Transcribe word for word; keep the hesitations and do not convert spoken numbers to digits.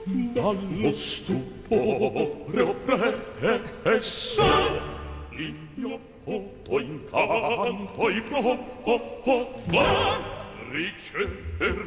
dallo stupore oppresso, l'ignoto incanto i provo, ricever